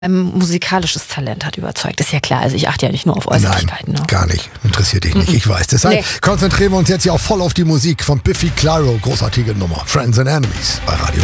musikalisches Talent hat überzeugt. Ist ja klar. Also ich achte ja nicht nur auf Äußerlichkeiten. Nein, gar nicht. Interessiert dich nicht. Ich weiß. Deshalb konzentrieren wir uns jetzt hier auch voll auf die Musik von Biffy Clyro. Großartige Nummer. Friends and Enemies bei Radio